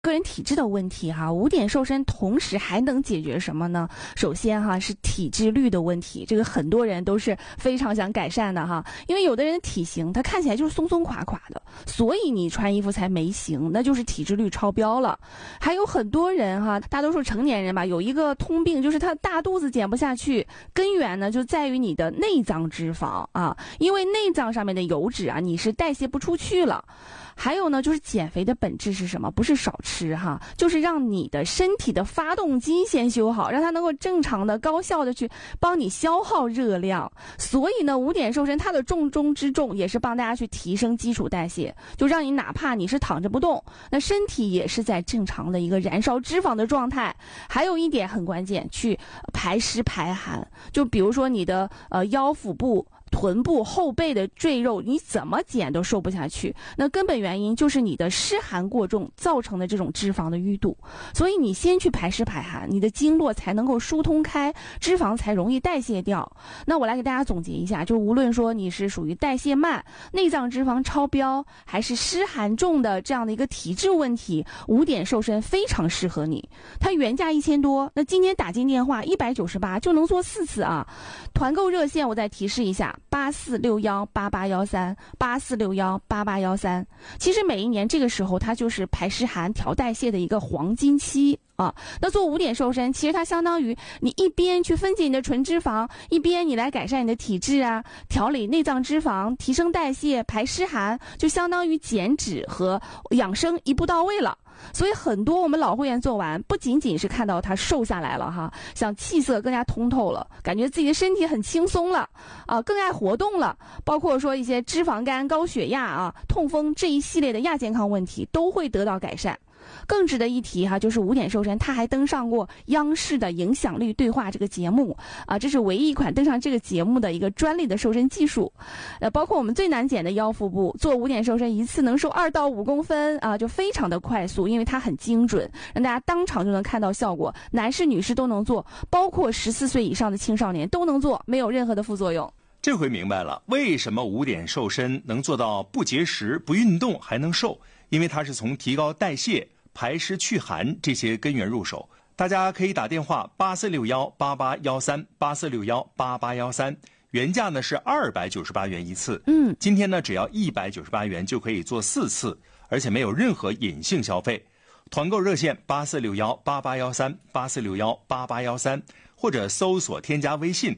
个人体质的问题哈，五点瘦身同时还能解决什么呢？首先哈是体脂率的问题，这个很多人都是非常想改善的哈，因为有的人的体型他看起来就是松松垮垮的，所以你穿衣服才没型，那就是体脂率超标了。还有很多人哈，大多数成年人吧，有一个通病，就是他大肚子减不下去，根源呢就在于你的内脏脂肪啊，因为内脏上面的油脂啊，你是代谢不出去了。还有呢，就是减肥的本质是什么？不是少吃哈，就是让你的身体的发动机先修好，让它能够正常的、高效的去帮你消耗热量。所以呢，五点瘦身它的重中之重也是帮大家去提升基础代谢，就让你哪怕你是躺着不动，那身体也是在正常的一个燃烧脂肪的状态。还有一点很关键，去排湿排寒。就比如说你的腰腹部、臀部、后背的赘肉，你怎么减都瘦不下去，那根本原因就是你的湿寒过重造成的这种脂肪的淤堵。所以你先去排湿排寒，你的经络才能够疏通开，脂肪才容易代谢掉。那我来给大家总结一下，就无论说你是属于代谢慢、内脏脂肪超标，还是湿寒重的这样的一个体质问题，五点瘦身非常适合你。它原价1000多，那今天打进电话198就能做4次啊。团购热线我再提示一下，84618813，84618813。其实每一年这个时候，它就是排湿寒、调代谢的一个黄金期啊。那做五点瘦身，其实它相当于你一边去分解你的纯脂肪，一边你来改善你的体质啊，调理内脏脂肪，提升代谢，排湿寒，就相当于减脂和养生一步到位了。所以很多我们老会员做完，不仅仅是看到他瘦下来了哈，像气色更加通透了，感觉自己的身体很轻松了啊，更爱活动了，包括说一些脂肪肝、高血压啊、痛风这一系列的亚健康问题都会得到改善。更值得一提哈，就是五点瘦身，他还登上过央视的影响力对话这个节目啊，这是唯一一款登上这个节目的一个专利的瘦身技术。包括我们最难减的腰腹部，做五点瘦身一次能瘦2到5公分啊，就非常的快速，因为它很精准，让大家当场就能看到效果，男士女士都能做，包括14岁以上的青少年都能做，没有任何的副作用。 这回明白了为什么五点瘦身能做到不节食、不运动还能瘦，因为它是从提高代谢、排湿祛寒这些根源入手。大家可以打电话84618813，84618813，原价呢是298元一次，今天呢只要198元就可以做4次，而且没有任何隐性消费。团购热线84618813，84618813，或者搜索添加微信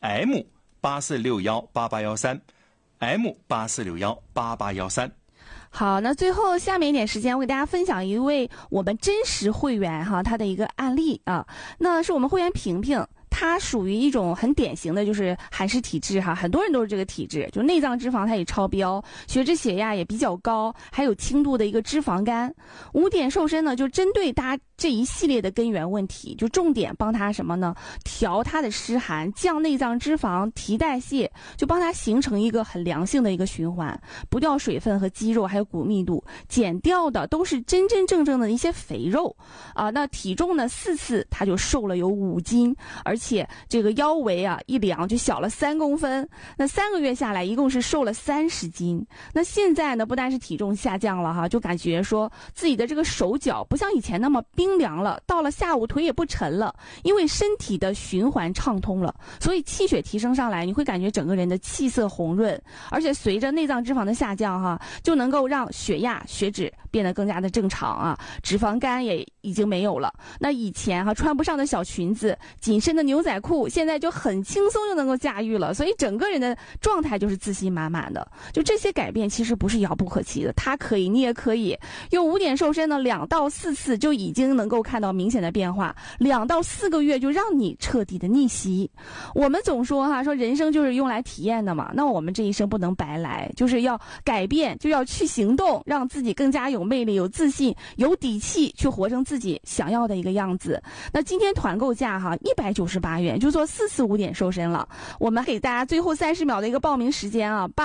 M84618813，M84618813。 好，那最后下面一点时间，我给大家分享一位我们真实会员哈，他的一个案例啊，那是我们会员萍萍。它属于一种很典型的就是寒湿体质哈，很多人都是这个体质，就内脏脂肪它也超标，血脂血压也比较高，还有轻度的一个脂肪肝。五点瘦身呢，就针对大家这一系列的根源问题，就重点帮他什么呢？调他的湿寒，降内脏脂肪，提代谢，就帮他形成一个很良性的一个循环，不掉水分和肌肉还有骨密度，减掉的都是真真正正的一些肥肉啊。那体重呢4次他就瘦了有5斤，而且这个腰围啊一量就小了3公分，那3个月下来一共是瘦了30斤。那现在呢不但是体重下降了哈，就感觉说自己的这个手脚不像以前那么冰凉了，到了下午腿也不沉了，因为身体的循环畅通了，所以气血提升上来，你会感觉整个人的气色红润，而且随着内脏脂肪的下降哈，就能够让血压血脂变得更加的正常啊，脂肪肝也已经没有了。那以前哈穿不上的小裙子、紧身的牛仔裤，现在就很轻松就能够驾驭了，所以整个人的状态就是自信满满的。就这些改变其实不是遥不可及的，它可以，你也可以。用五点瘦身呢，2到4次就已经能够看到明显的变化，2到4个月就让你彻底的逆袭。我们总说哈，说人生就是用来体验的嘛，那我们这一生不能白来，就是要改变，就要去行动，让自己更加有魅力、有自信、有底气，去活成自己自己想要的一个样子。那今天团购价哈198元就做4次5点瘦身了。我们给大家最后30秒的一个报名时间啊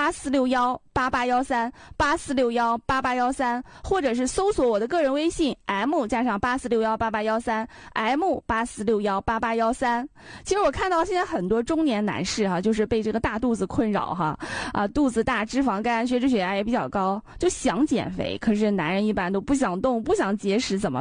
，84618813，84618813，或者是搜索我的个人微信 M 加上84618813 M84618813。其实我看到现在很多中年男士哈，就是被这个大肚子困扰哈，肚子大、脂肪肝、血脂血压也比较高，就想减肥，可是男人一般都不想动、不想节食，怎么